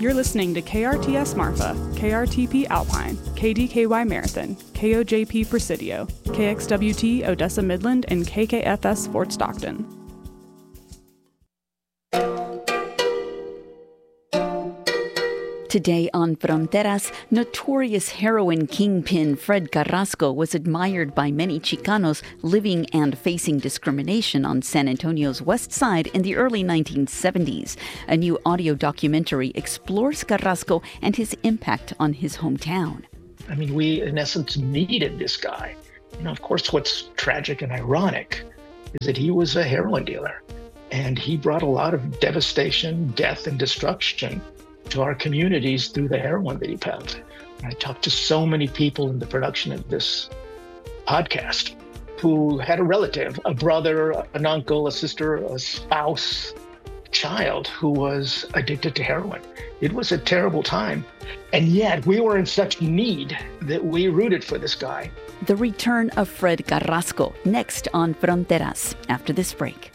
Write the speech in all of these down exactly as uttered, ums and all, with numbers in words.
You're listening to K R T S Marfa, K R T P Alpine, K D K Y Marathon, K O J P Presidio, K X W T Odessa Midland, and K K F S Fort Stockton. Today on Fronteras, notorious heroin kingpin Fred Carrasco was admired by many Chicanos living and facing discrimination on San Antonio's west side in the early nineteen seventies. A new audio documentary explores Carrasco and his impact on his hometown. I mean, we, in essence, needed this guy. You know, of course, what's tragic and ironic is that he was a heroin dealer, and he brought a lot of devastation, death, and destruction to our communities through the heroin that he peddled. I talked to so many people in the production of this podcast who had a relative, a brother, an uncle, a sister, a spouse, a child who was addicted to heroin. It was a terrible time. And yet we were in such need that we rooted for this guy. The return of Fred Carrasco, next on Fronteras, after this break.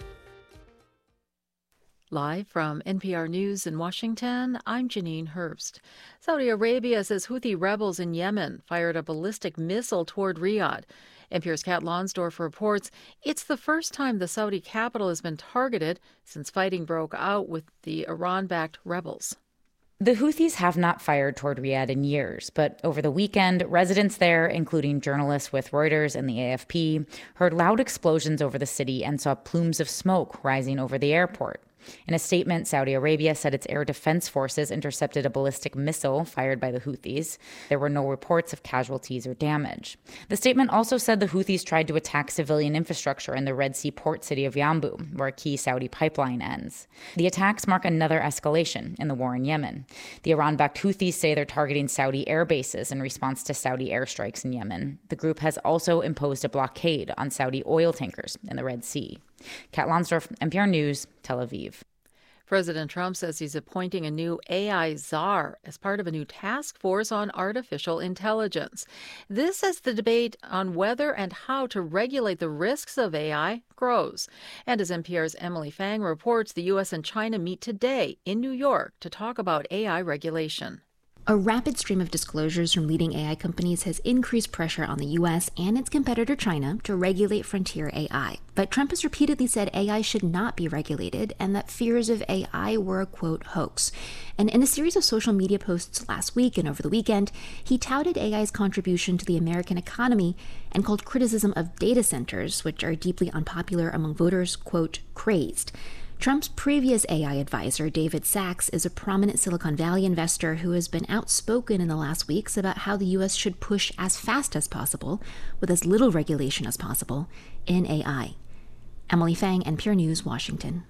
Live from N P R News in Washington, I'm Janine Herbst. Saudi Arabia says Houthi rebels in Yemen fired a ballistic missile toward Riyadh. N P R's Kat Lonsdorf reports it's the first time the Saudi capital has been targeted since fighting broke out with the Iran-backed rebels. The Houthis have not fired toward Riyadh in years, but over the weekend, residents there, including journalists with Reuters and the A F P, heard loud explosions over the city and saw plumes of smoke rising over the airport. In a statement, Saudi Arabia said its air defense forces intercepted a ballistic missile fired by the Houthis. There were no reports of casualties or damage. The statement also said the Houthis tried to attack civilian infrastructure in the Red Sea port city of Yanbu, where a key Saudi pipeline ends. The attacks mark another escalation in the war in Yemen. The Iran-backed Houthis say they're targeting Saudi air bases in response to Saudi airstrikes in Yemen. The group has also imposed a blockade on Saudi oil tankers in the Red Sea. Kat Lonsdorf, N P R News, Tel Aviv. President Trump says he's appointing a new A I czar as part of a new task force on artificial intelligence. This as the debate on whether and how to regulate the risks of A I grows. And as N P R's Emily Fang reports, the U S and China meet today in New York to talk about A I regulation. A rapid stream of disclosures from leading A I companies has increased pressure on the U S and its competitor China to regulate frontier A I. But Trump has repeatedly said A I should not be regulated and that fears of A I were a, quote, hoax. And in a series of social media posts last week and over the weekend, he touted A I's contribution to the American economy and called criticism of data centers, which are deeply unpopular among voters, quote, crazed. Trump's previous A I advisor, David Sachs, is a prominent Silicon Valley investor who has been outspoken in the last weeks about how the U S should push as fast as possible, with as little regulation as possible, in A I. Emily Fang, N P R News, Washington.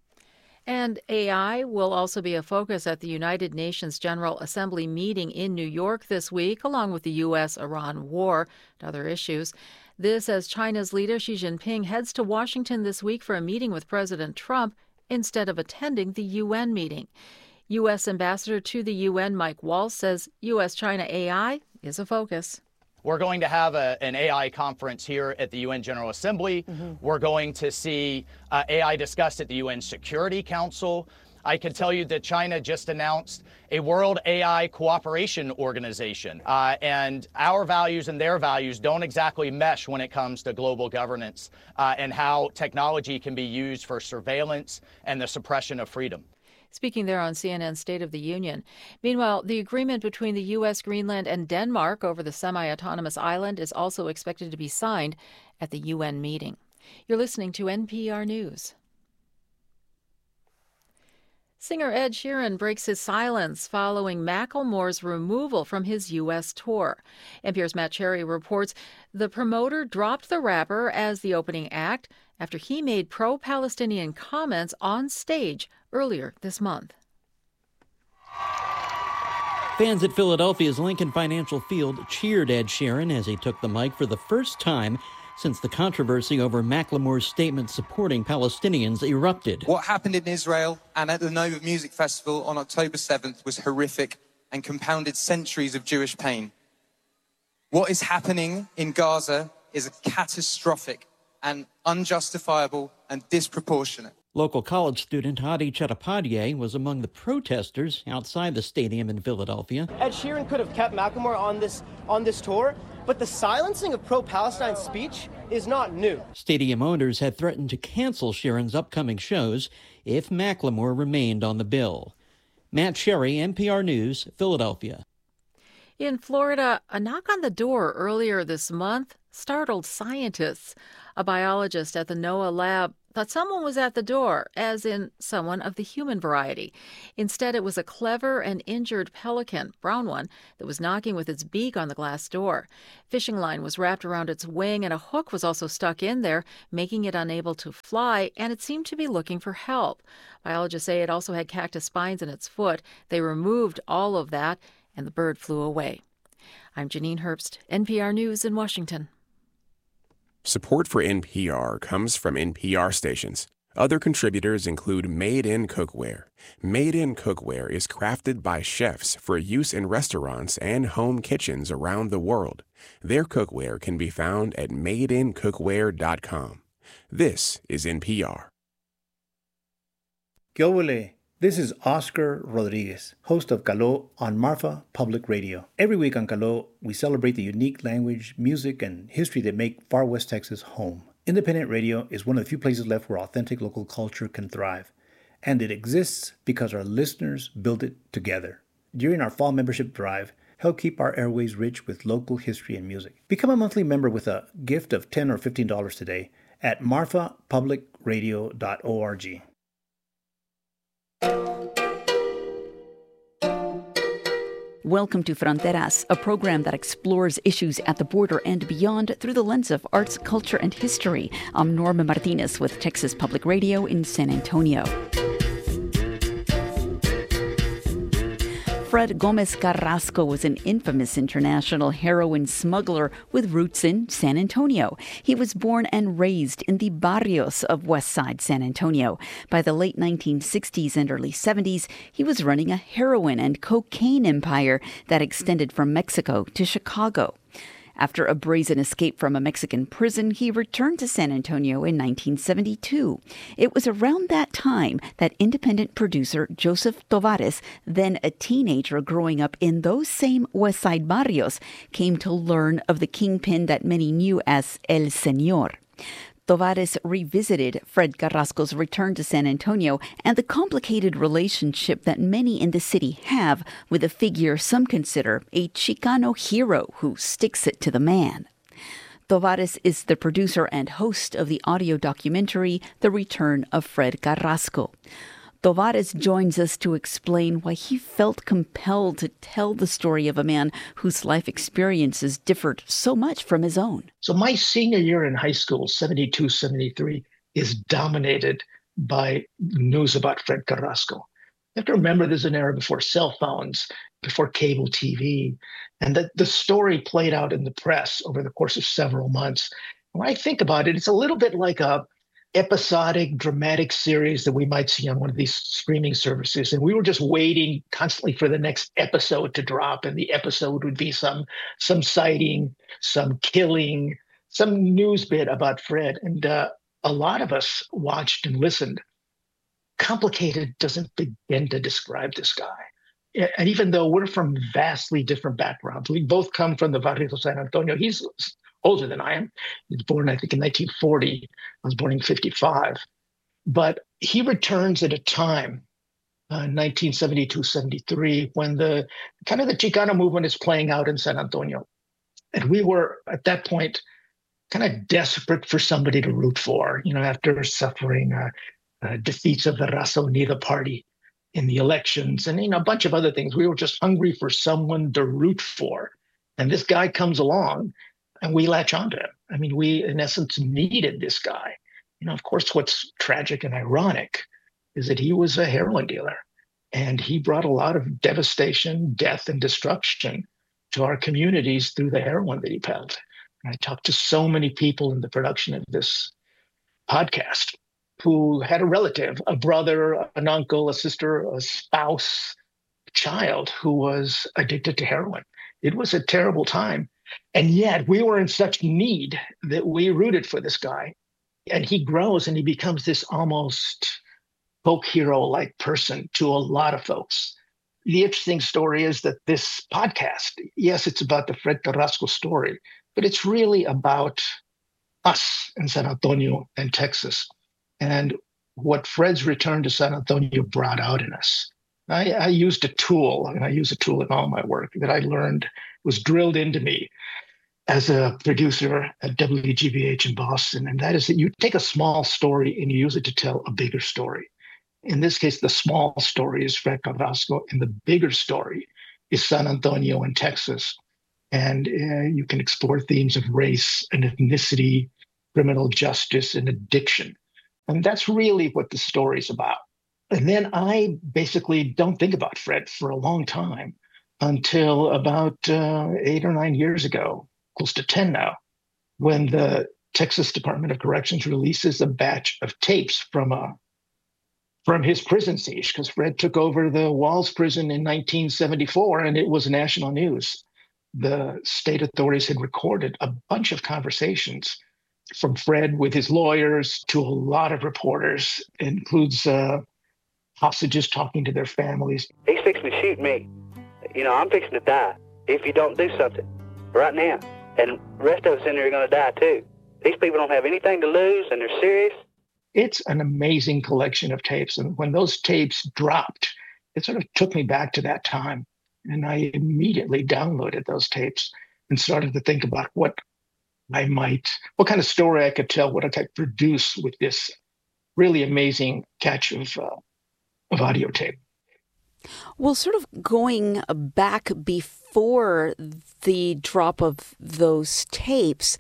And A I will also be a focus at the United Nations General Assembly meeting in New York this week, along with the U S Iran war and other issues. This as China's leader Xi Jinping heads to Washington this week for a meeting with President Trump instead of attending the U N meeting. U S Ambassador to the U N Mike Waltz says U S China A I is a focus. We're going to have a, an A I conference here at the U N General Assembly. Mm-hmm. We're going to see uh, A I discussed at the U N Security Council. I can tell you that China just announced a World A I Cooperation Organization, uh, and our values and their values don't exactly mesh when it comes to global governance uh, and how technology can be used for surveillance and the suppression of freedom. Speaking there on C N N's State of the Union. Meanwhile, the agreement between the U S, Greenland, and Denmark over the semi-autonomous island is also expected to be signed at the U N meeting. You're listening to N P R News. Singer Ed Sheeran breaks his silence following Macklemore's removal from his U S tour. N P R's Matt Cherry reports the promoter dropped the rapper as the opening act after he made pro-Palestinian comments on stage earlier this month. Fans at Philadelphia's Lincoln Financial Field cheered Ed Sheeran as he took the mic for the first time since the controversy over Macklemore's statement supporting Palestinians erupted. What happened in Israel and at the Nova Music Festival on October seventh was horrific and compounded centuries of Jewish pain. What is happening in Gaza is catastrophic and unjustifiable and disproportionate. Local college student Hadi Chattopadhyay was among the protesters outside the stadium in Philadelphia. Ed Sheeran could have kept Macklemore on this on this tour, but the silencing of pro-Palestine speech is not new. Stadium owners had threatened to cancel Sheeran's upcoming shows if Macklemore remained on the bill. Matt Sherry, N P R News, Philadelphia. In Florida, a knock on the door earlier this month startled scientists. A biologist at the NOAA lab thought someone was at the door, as in someone of the human variety. Instead, it was a clever and injured pelican, brown one, that was knocking with its beak on the glass door. Fishing line was wrapped around its wing, and a hook was also stuck in there, making it unable to fly, and it seemed to be looking for help. Biologists say it also had cactus spines in its foot. They removed all of that, and the bird flew away. I'm Janine Herbst, N P R News in Washington. Support for N P R comes from N P R stations. Other contributors include Made in Cookware. Made in Cookware is crafted by chefs for use in restaurants and home kitchens around the world. Their cookware can be found at made in cookware dot com. This is N P R. Kyovole. This is Oscar Rodriguez, host of Caló on Marfa Public Radio. Every week on Caló, we celebrate the unique language, music, and history that make Far West Texas home. Independent radio is one of the few places left where authentic local culture can thrive. And it exists because our listeners build it together. During our fall membership drive, help keep our airways rich with local history and music. Become a monthly member with a gift of ten dollars or fifteen dollars today at marfa public radio dot org. Welcome to Fronteras, a program that explores issues at the border and beyond through the lens of arts, culture, and history. I'm Norma Martinez with Texas Public Radio in San Antonio. Fred Gomez Carrasco was an infamous international heroin smuggler with roots in San Antonio. He was born and raised in the barrios of West Side San Antonio. By the late nineteen sixties and early seventies, he was running a heroin and cocaine empire that extended from Mexico to Chicago. After a brazen escape from a Mexican prison, he returned to San Antonio in nineteen seventy-two. It was around that time that independent producer Joseph Tovares, then a teenager growing up in those same West Side barrios, came to learn of the kingpin that many knew as El Señor. Tovares revisited Fred Carrasco's return to San Antonio and the complicated relationship that many in the city have with a figure some consider a Chicano hero who sticks it to the man. Tovares is the producer and host of the audio documentary The Return of Fred Carrasco. Tovares joins us to explain why he felt compelled to tell the story of a man whose life experiences differed so much from his own. So my senior year in high school, seventy-two, seventy-three, is dominated by news about Fred Carrasco. You have to remember there's an era before cell phones, before cable T V, and that the story played out in the press over the course of several months. When I think about it, it's a little bit like a episodic, dramatic series that we might see on one of these streaming services. And we were just waiting constantly for the next episode to drop. And the episode would be some, some sighting, some killing, some news bit about Fred. And uh, a lot of us watched and listened. Complicated doesn't begin to describe this guy. And even though we're from vastly different backgrounds, we both come from the Barrio de San Antonio. He's older than I am. He was born, I think, in nineteen forty. I was born in fifty-five. But he returns at a time, uh, nineteen seventy-two, seventy-three, when the kind of the Chicano movement is playing out in San Antonio. And we were, at that point, kind of desperate for somebody to root for, you know, after suffering uh, uh, defeats of the Raza Unida party in the elections and, you know, a bunch of other things. We were just hungry for someone to root for. And this guy comes along, and we latch onto him. I mean, we, in essence, needed this guy. You know, of course, what's tragic and ironic is that he was a heroin dealer, and he brought a lot of devastation, death, and destruction to our communities through the heroin that he peddled. And I talked to so many people in the production of this podcast who had a relative, a brother, an uncle, a sister, a spouse, a child who was addicted to heroin. It was a terrible time. And yet we were in such need that we rooted for this guy. And he grows and he becomes this almost folk hero-like person to a lot of folks. The interesting story is that this podcast, yes, it's about the Fred Carrasco story, but it's really about us in San Antonio and Texas and what Fred's return to San Antonio brought out in us. I, I used a tool, and I use a tool in all my work that I learned was drilled into me as a producer at W G B H in Boston, and that is that you take a small story and you use it to tell a bigger story. In this case, the small story is Fred Carrasco, and the bigger story is San Antonio and Texas. And uh, you can explore themes of race and ethnicity, criminal justice, and addiction. And that's really what the story's about. And then I basically don't think about Fred for a long time until about uh, eight or nine years ago, close to ten now, when the Texas Department of Corrections releases a batch of tapes from a from his prison siege, because Fred took over the Walls prison in nineteen seventy-four, and it was national news. The state authorities had recorded a bunch of conversations from Fred with his lawyers to a lot of reporters. It includes uh, hostages talking to their families. He's fixing to shoot me. You know, I'm fixing to die if you don't do something right now. And the rest of us in there are going to die too. These people don't have anything to lose, and they're serious. It's an amazing collection of tapes. And when those tapes dropped, it sort of took me back to that time. And I immediately downloaded those tapes and started to think about what I might, what kind of story I could tell, what I could produce with this really amazing catch of, uh, of audio tape. Well, sort of going back before the drop of those tapes,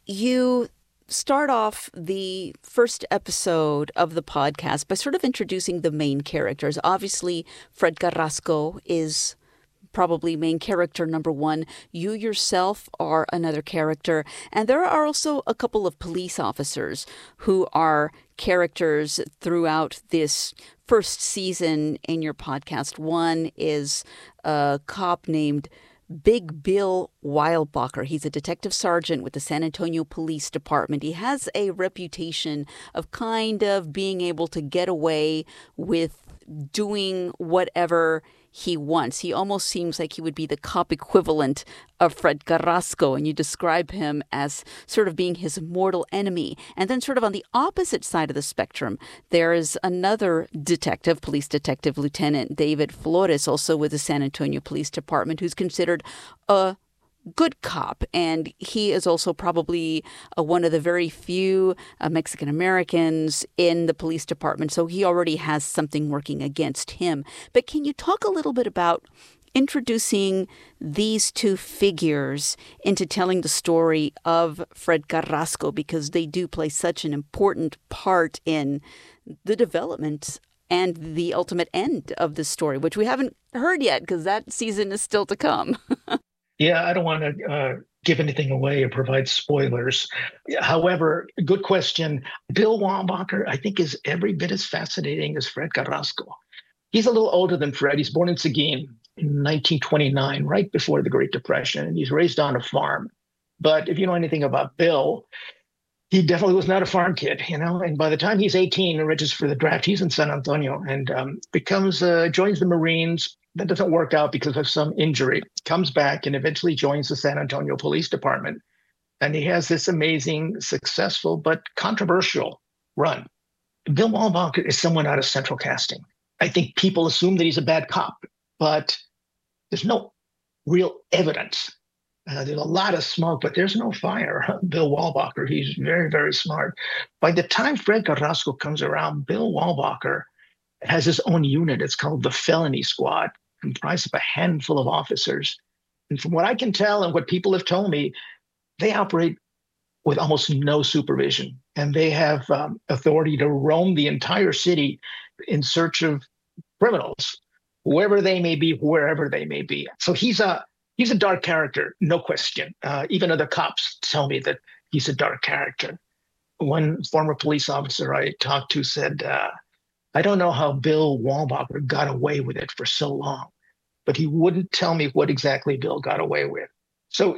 you start off the first episode of the podcast by sort of introducing the main characters. Obviously, Fred Carrasco is probably main character number one. You yourself are another character. And there are also a couple of police officers who are characters throughout this first season in your podcast. One is a cop named Big Bill Weilbacher. He's a detective sergeant with the San Antonio Police Department. He has a reputation of kind of being able to get away with doing whatever he wants. He almost seems like he would be the cop equivalent of Fred Carrasco, and you describe him as sort of being his mortal enemy. And then sort of on the opposite side of the spectrum, there is another detective, police detective, Lieutenant David Flores, also with the San Antonio Police Department, who's considered a good cop. And he is also probably uh, one of the very few uh, Mexican Americans in the police department. So he already has something working against him. But can you talk a little bit about introducing these two figures into telling the story of Fred Carrasco, because they do play such an important part in the development and the ultimate end of the story, which we haven't heard yet because that season is still to come. Yeah, I don't want to uh, give anything away or provide spoilers. However, good question. Bill Weilbacher, I think, is every bit as fascinating as Fred Carrasco. He's a little older than Fred. He's born in Seguin in nineteen twenty-nine, right before the Great Depression, and he's raised on a farm. But if you know anything about Bill, he definitely was not a farm kid, you know. And by the time he's eighteen and registers for the draft, he's in San Antonio and um, becomes uh, joins the Marines. That doesn't work out because of some injury. Comes back and eventually joins the San Antonio Police Department. And he has this amazing, successful, but controversial run. Bill Weilbacher is someone out of central casting. I think people assume that he's a bad cop, but there's no real evidence. Uh, there's a lot of smoke, but there's no fire. Bill Weilbacher, he's very, very smart. By the time Fred Carrasco comes around, Bill Weilbacher has his own unit. It's called the Felony Squad, comprised of a handful of officers. And from what I can tell and what people have told me, they operate with almost no supervision. And they have um, authority to roam the entire city in search of criminals, whoever they may be, wherever they may be. So he's a he's a dark character, no question. Uh, even other cops tell me that he's a dark character. One former police officer I talked to said, uh, I don't know how Bill Weilbacher got away with it for so long, but he wouldn't tell me what exactly Bill got away with. So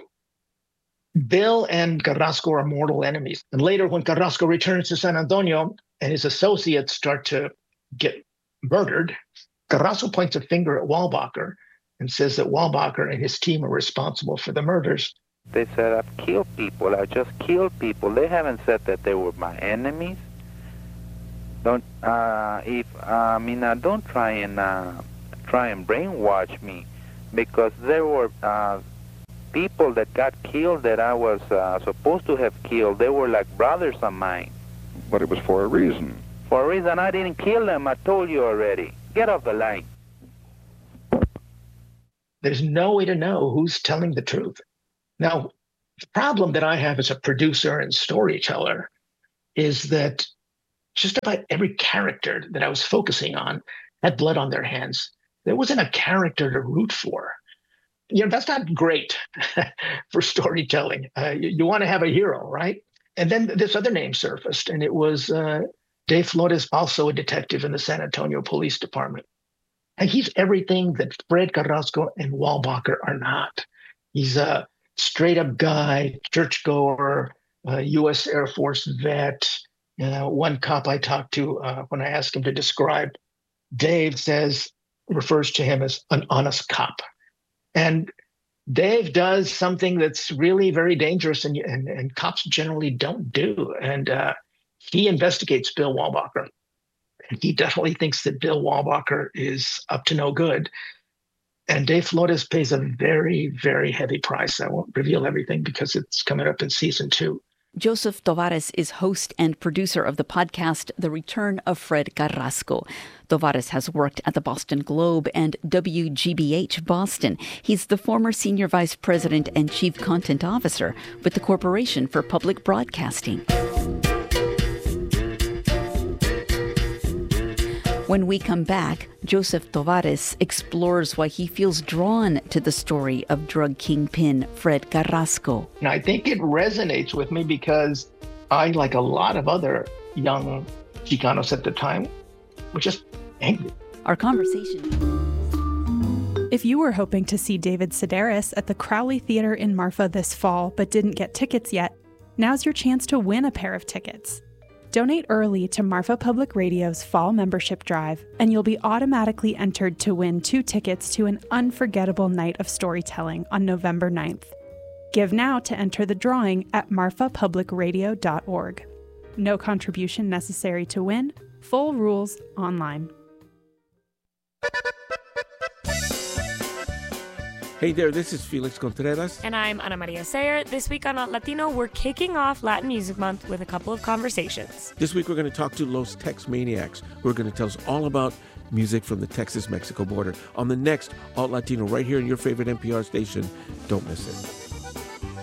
Bill and Carrasco are mortal enemies. And later, when Carrasco returns to San Antonio and his associates start to get murdered, Carrasco points a finger at Wallbacher and says that Wallbacher and his team are responsible for the murders. They said, I've killed people. I just killed people. They haven't said that they were my enemies. Don't, uh, if, uh, I mean, uh, don't try and, uh, try and brainwash me, because there were, uh, people that got killed that I was, uh, supposed to have killed. They were like brothers of mine. But it was for a reason. For a reason. I didn't kill them. I told you already. Get off the line. There's no way to know who's telling the truth. Now, the problem that I have as a producer and storyteller is that just about every character that I was focusing on had blood on their hands. There wasn't a character to root for. You know, that's not great for storytelling. Uh, you you want to have a hero, right? And then this other name surfaced, and it was uh, Dave Flores, also a detective in the San Antonio Police Department. And he's everything that Fred Carrasco and Wallbacher are not. He's a straight-up guy, churchgoer, uh, U S Air Force vet. Uh, one cop I talked to, uh, when I asked him to describe, Dave says, refers to him as an honest cop. And Dave does something that's really very dangerous and, and, and cops generally don't do. And uh, he investigates Bill Wallbacher. And he definitely thinks that Bill Wallbacher is up to no good. And Dave Flores pays a very, very heavy price. I won't reveal everything because it's coming up in season two. Joseph Tovares is host and producer of the podcast The Return of Fred Carrasco. Tovares has worked at the Boston Globe and W G B H Boston. He's the former senior vice president and chief content officer with the Corporation for Public Broadcasting. When we come back, Joseph Tovares explores why he feels drawn to the story of drug kingpin Fred Carrasco. And I think it resonates with me because I, like a lot of other young Chicanos at the time, was just angry. Our conversation. If you were hoping to see David Sedaris at the Crowley Theater in Marfa this fall but didn't get tickets yet, now's your chance to win a pair of tickets. Donate early to Marfa Public Radio's Fall Membership Drive, and you'll be automatically entered to win two tickets to an unforgettable night of storytelling on November ninth. Give now to enter the drawing at marfa public radio dot org. No contribution necessary to win. Full rules online. Hey there, this is Felix Contreras. And I'm Ana Maria Sayer. This week on Not Latino, we're kicking off Latin Music Month with a couple of conversations. This week we're going to talk to Los Tex Maniacs, who are going to tell us all about music from the Texas-Mexico border on the next Alt Latino right here in your favorite N P R station. Don't miss it.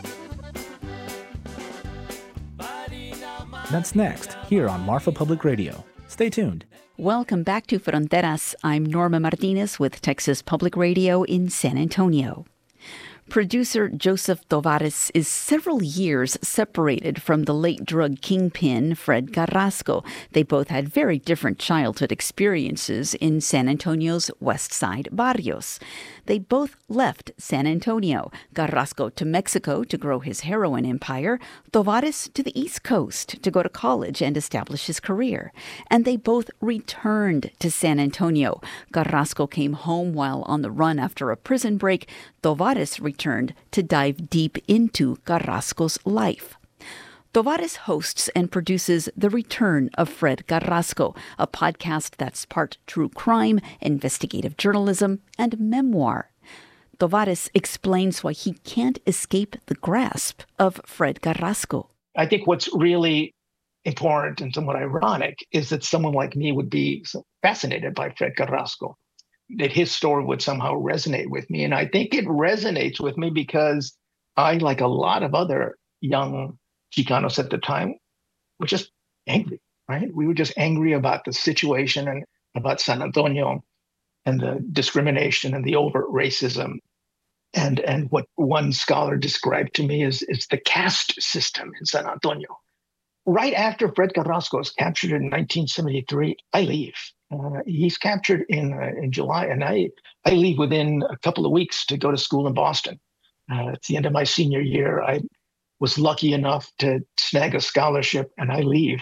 That's next, here on Marfa Public Radio. Stay tuned. Welcome back to Fronteras. I'm Norma Martinez with Texas Public Radio in San Antonio. Producer Joseph Tovares is several years separated from the late drug kingpin Fred Carrasco. They both had very different childhood experiences in San Antonio's West Side barrios. They both left San Antonio, Carrasco to Mexico to grow his heroin empire, Tovares to the East Coast to go to college and establish his career. And they both returned to San Antonio. Carrasco came home while on the run after a prison break. Tovares returned to dive deep into Carrasco's life. Tovares hosts and produces The Return of Fred Carrasco, a podcast that's part true crime, investigative journalism, and memoir. Tovares explains why he can't escape the grasp of Fred Carrasco. I think what's really important and somewhat ironic is that someone like me would be fascinated by Fred Carrasco, that his story would somehow resonate with me. And I think it resonates with me because I, like a lot of other young Chicanos at the time, were just angry, right? We were just angry about the situation and about San Antonio and the discrimination and the overt racism. And, and what one scholar described to me is, is the caste system in San Antonio. Right after Fred Carrasco is captured in nineteen seventy-three, I leave. Uh, he's captured in uh, in July, and I, I leave within a couple of weeks to go to school in Boston. Uh, it's the end of my senior year. I was lucky enough to snag a scholarship, and I leave.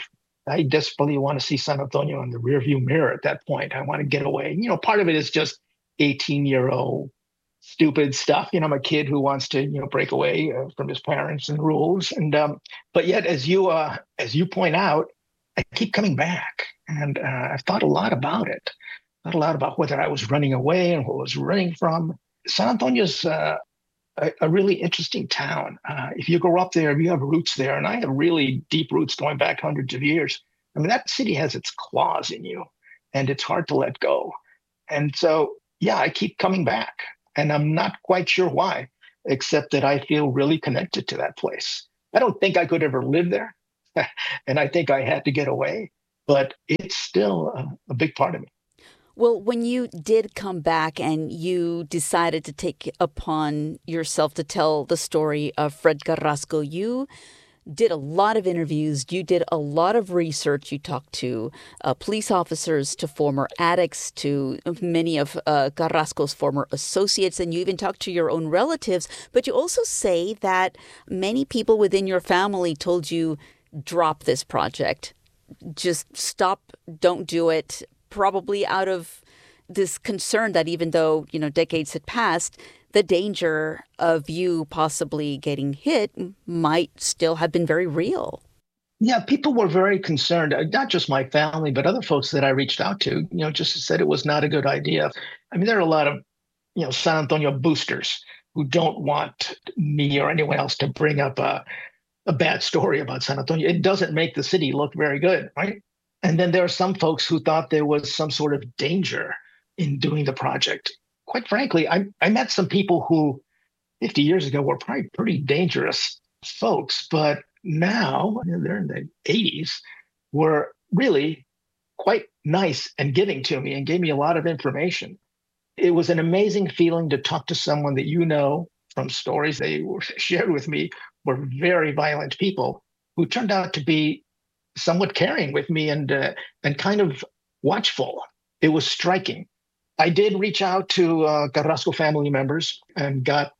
I desperately want to see San Antonio in the rearview mirror at that point. I want to get away. You know, part of it is just eighteen-year-old stupid stuff. You know, I'm a kid who wants to, you know, break away uh, from his parents and rules. And um, but yet, as you uh, as you point out, I keep coming back, and uh, I've thought a lot about it. Thought a lot about whether I was running away and who I was running from. San Antonio's uh, a, a really interesting town. Uh, if you grow up there, if you have roots there, and I have really deep roots going back hundreds of years. I mean, that city has its claws in you, and it's hard to let go. And so, yeah, I keep coming back, and I'm not quite sure why, except that I feel really connected to that place. I don't think I could ever live there, and I think I had to get away, but it's still a, a big part of me. Well, when you did come back and you decided to take upon yourself to tell the story of Fred Carrasco, you did a lot of interviews. You did a lot of research. You talked to uh, police officers, to former addicts, to many of uh, Carrasco's former associates, and you even talked to your own relatives. But you also say that many people within your family told you, drop this project. Just stop. Don't do it. Probably out of this concern that even though, you know, decades had passed, the danger of you possibly getting hit might still have been very real. Yeah, people were very concerned, not just my family, but other folks that I reached out to, you know, just said it was not a good idea. I mean, there are a lot of, you know, San Antonio boosters who don't want me or anyone else to bring up a, a bad story about San Antonio. It doesn't make the city look very good, right? And then there are some folks who thought there was some sort of danger in doing the project. Quite frankly, I, I met some people who fifty years ago were probably pretty dangerous folks, but now, you know, they're in the eighties, were really quite nice and giving to me and gave me a lot of information. It was an amazing feeling to talk to someone that you know from stories they were shared with me were very violent people who turned out to be somewhat caring with me and uh, and kind of watchful. It was striking. I did reach out to uh, Carrasco family members and got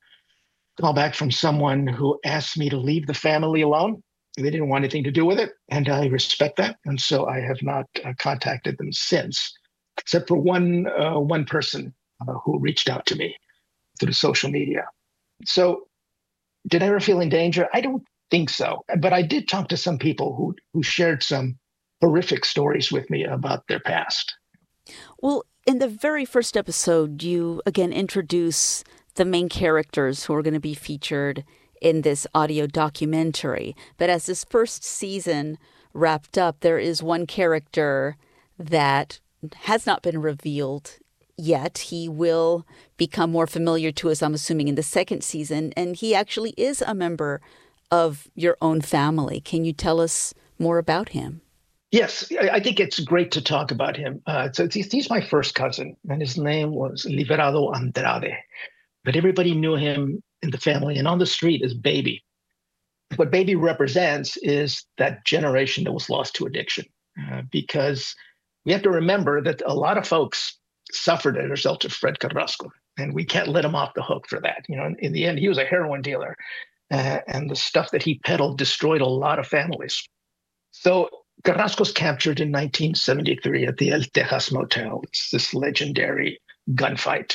a call back from someone who asked me to leave the family alone. They didn't want anything to do with it, and I respect that. And so I have not uh, contacted them since, except for one uh, one person uh, who reached out to me through social media. So did I ever feel in danger? I don't think so. But I did talk to some people who who shared some horrific stories with me about their past. Well, in the very first episode, you again introduce the main characters who are going to be featured in this audio documentary. But as this first season wrapped up, there is one character that has not been revealed yet. He will become more familiar to us, I'm assuming, in the second season. And he actually is a member of your own family. Can you tell us more about him? Yes, I think it's great to talk about him. Uh, so he's, he's my first cousin, and his name was Liverado Andrade. But everybody knew him in the family and on the street as Baby. What Baby represents is that generation that was lost to addiction, uh, because we have to remember that a lot of folks suffered as a result of Fred Carrasco, and we can't let him off the hook for that. You know, in, in the end, he was a heroin dealer. Uh, and the stuff that he peddled destroyed a lot of families. So Carrasco's captured in nineteen seventy-three at the El Tejas Motel. It's this legendary gunfight.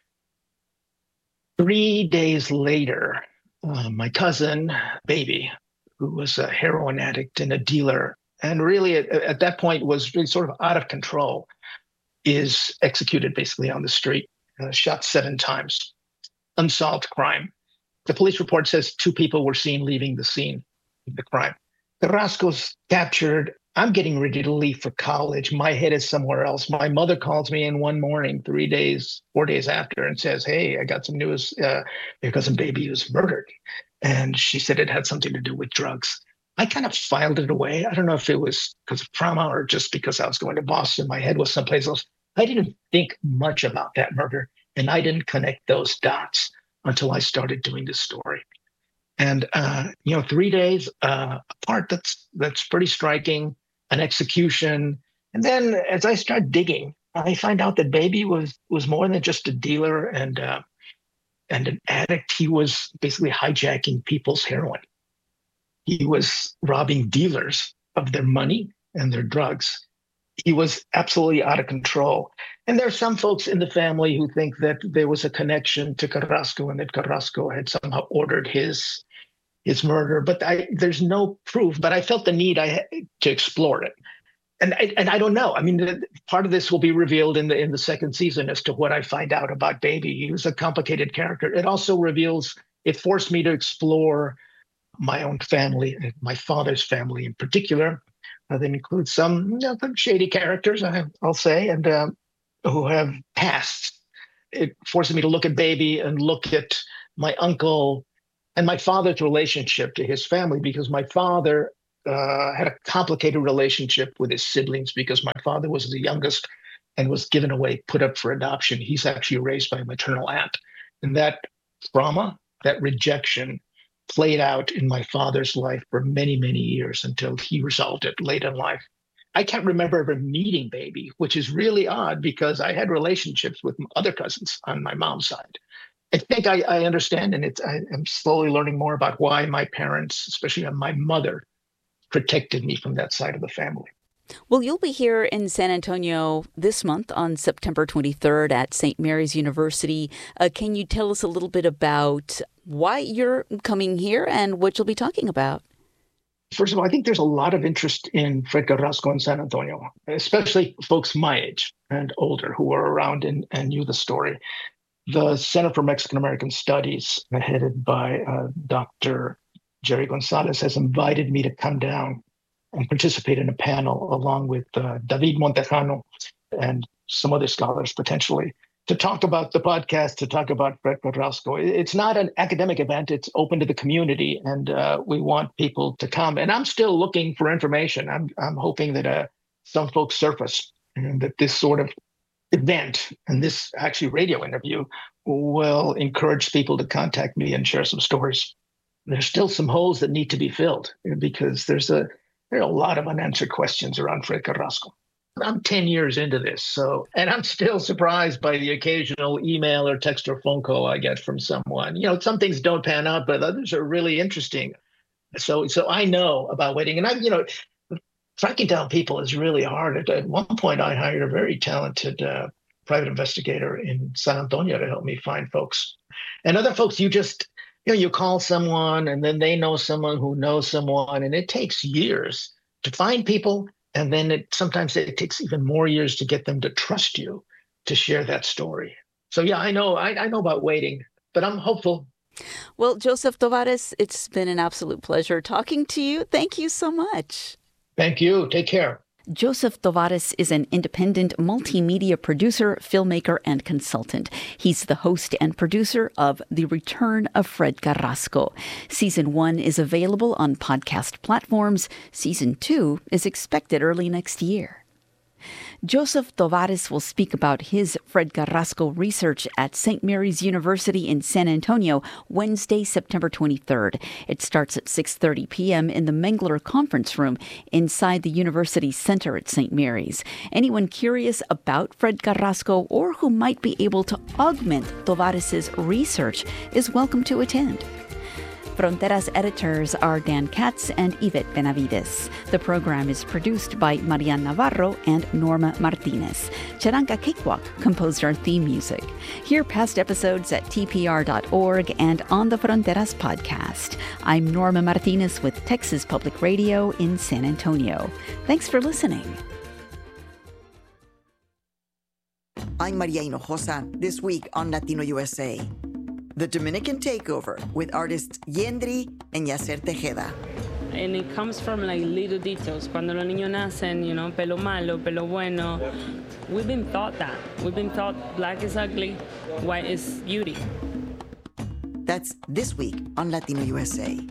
Three days later, uh, my cousin, Baby, who was a heroin addict and a dealer, and really at, at that point was really sort of out of control, is executed basically on the street, uh, shot seven times. Unsolved crime. The police report says two people were seen leaving the scene of the crime. Carrasco's captured. I'm getting ready to leave for college. My head is somewhere else. My mother calls me in one morning, three days, four days after, and says, hey, I got some news. Uh, your cousin Baby was murdered. And she said it had something to do with drugs. I kind of filed it away. I don't know if it was because of trauma or just because I was going to Boston. My head was someplace else. I didn't think much about that murder, and I didn't connect those dots until I started doing this story. And, uh, you know, three days uh, apart, that's that's pretty striking, an execution. And then as I start digging, I find out that Baby was was more than just a dealer and, uh, and an addict. He was basically hijacking people's heroin. He was robbing dealers of their money and their drugs. He was absolutely out of control. And there are some folks in the family who think that there was a connection to Carrasco and that Carrasco had somehow ordered his his murder. But I, there's no proof. But I felt the need I had to explore it. And I, and I don't know. I mean, part of this will be revealed in the in the second season as to what I find out about Baby. He was a complicated character. It also reveals, it forced me to explore my own family, my father's family in particular. Uh, that includes some, you know, some shady characters, I, I'll say, and um, who have passed. It forced me to look at Baby and look at my uncle and my father's relationship to his family, because my father uh, had a complicated relationship with his siblings, because my father was the youngest and was given away, put up for adoption. He's actually raised by a maternal aunt. And that trauma, that rejection, played out in my father's life for many, many years until he resolved it late in life. I can't remember ever meeting Baby, which is really odd because I had relationships with other cousins on my mom's side. I think I, I understand, and it's, I, I'm slowly learning more about why my parents, especially my mother, protected me from that side of the family. Well, you'll be here in San Antonio this month on September twenty-third at Saint Mary's University. Uh, can you tell us a little bit about why you're coming here and what you'll be talking about? First of all, I think there's a lot of interest in Fred Carrasco in San Antonio, especially folks my age and older who were around and, and knew the story. The Center for Mexican-American Studies, headed by uh, Doctor Jerry Gonzalez, has invited me to come down and participate in a panel along with uh, David Montejano and some other scholars potentially to talk about the podcast, to talk about Fred Carrasco. It's not an academic event. It's open to the community, and uh, we want people to come. And I'm still looking for information. I'm, I'm hoping that uh, some folks surface and that this sort of event and this actually radio interview will encourage people to contact me and share some stories. There's still some holes that need to be filled because there's a There are a lot of unanswered questions around Fred Carrasco. I'm ten years into this, so, and I'm still surprised by the occasional email or text or phone call I get from someone. You know, some things don't pan out, but others are really interesting. So, so I know about waiting, and I, you know, tracking down people is really hard. At, at one point, I hired a very talented uh, private investigator in San Antonio to help me find folks, and other folks. You just You know, you call someone and then they know someone who knows someone, and it takes years to find people. And then it sometimes it takes even more years to get them to trust you to share that story. So, yeah, I know I, I know about waiting, but I'm hopeful. Well, Joseph Tovares, it's been an absolute pleasure talking to you. Thank you so much. Thank you. Take care. Joseph Tovares is an independent multimedia producer, filmmaker, and consultant. He's the host and producer of The Return of Fred Carrasco. Season one is available on podcast platforms. Season two is expected early next year. Joseph Tovares will speak about his Fred Carrasco research at Saint Mary's University in San Antonio Wednesday, September twenty-third. It starts at six thirty p.m. in the Mengler Conference Room inside the University Center at Saint Mary's. Anyone curious about Fred Carrasco or who might be able to augment Tovares' research is welcome to attend. Fronteras editors are Dan Katz and Yvette Benavides. The program is produced by Marian Navarro and Norma Martinez. Charanka Cakewalk composed our theme music. Hear past episodes at T P R dot org and on the Fronteras podcast. I'm Norma Martinez with Texas Public Radio in San Antonio. Thanks for listening. I'm Maria Hinojosa, this week on Latino U S A. The Dominican Takeover with artists Yendri and Yacer Tejeda. And it comes from like little details. Cuando los niños nacen, you know, pelo malo, pelo bueno. We've been taught that. We've been taught black is ugly, white is beauty. That's this week on Latino U S A.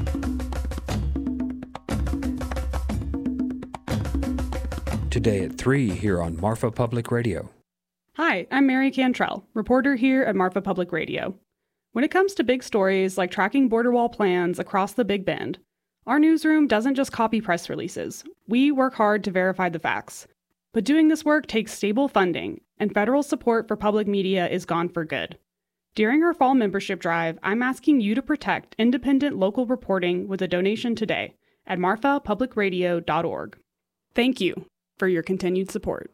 Today at three here on Marfa Public Radio. Hi, I'm Mary Cantrell, reporter here at Marfa Public Radio. When it comes to big stories like tracking border wall plans across the Big Bend, our newsroom doesn't just copy press releases. We work hard to verify the facts. But doing this work takes stable funding, and federal support for public media is gone for good. During our fall membership drive, I'm asking you to protect independent local reporting with a donation today at marfa public radio dot org. Thank you for your continued support.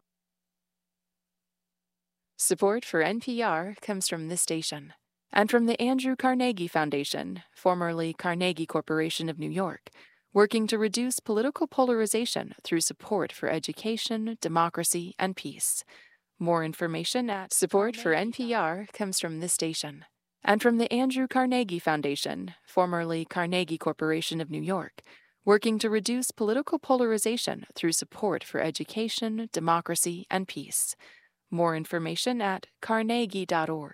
Support for N P R comes from this station and from the Andrew Carnegie Foundation, formerly Carnegie Corporation of New York, working to reduce political polarization through support for education, democracy, and peace. More information at Support for N P R comes from this station and from the Andrew Carnegie Foundation, formerly Carnegie Corporation of New York, working to reduce political polarization through support for education, democracy, and peace. More information at carnegie dot org.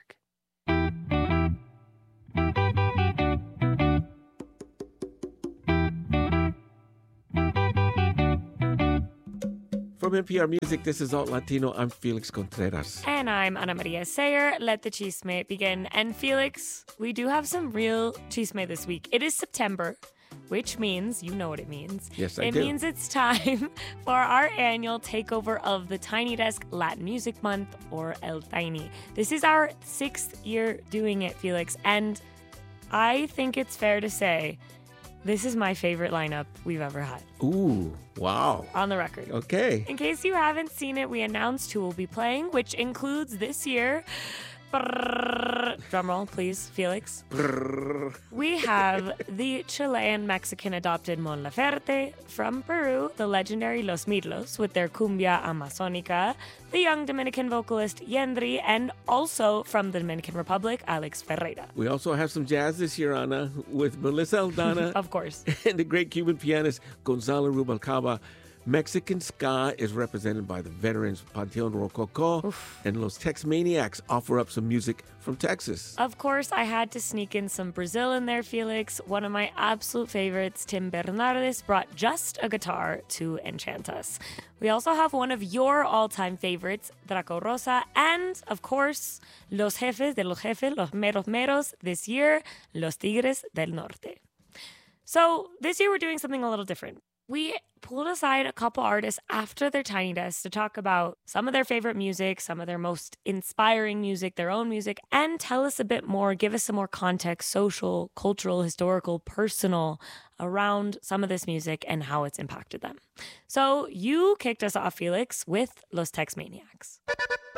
From N P R Music, this is Alt Latino. I'm Felix Contreras. And I'm Ana Maria Sayer. Let the chisme begin. And Felix, we do have some real chisme this week. It is September, which means, you know what it means. Yes, I it do. It means it's time for our annual takeover of the Tiny Desk Latin Music Month, or El Tiny. This is our sixth year doing it, Felix, and I think it's fair to say this is my favorite lineup we've ever had. Ooh, wow. On the record. Okay. In case you haven't seen it, we announced who will be playing, which includes this year... Drumroll, please, Felix. We have the Chilean-Mexican adopted Mon Laferte, from Peru, the legendary Los Mirlos with their Cumbia Amazonica, the young Dominican vocalist Yendri, and also from the Dominican Republic, Alex Ferreira. We also have some jazz this year, Ana, with Melissa Aldana. Of course. And the great Cuban pianist Gonzalo Rubalcaba. Mexican ska is represented by the veterans Panteon Rococo, Oof. And Los Tex Maniacs offer up some music from Texas. Of course, I had to sneak in some Brazil in there, Felix. One of my absolute favorites, Tim Bernardes, brought just a guitar to enchant us. We also have one of your all-time favorites, Draco Rosa, and, of course, Los Jefes de los Jefes, Los Meros Meros, this year, Los Tigres del Norte. So this year we're doing something a little different. We pulled aside a couple artists after their Tiny Desk to talk about some of their favorite music, some of their most inspiring music, their own music, and tell us a bit more, give us some more context, social, cultural, historical, personal, around some of this music and how it's impacted them. So you kicked us off, Felix, with Los Tex Maniacs.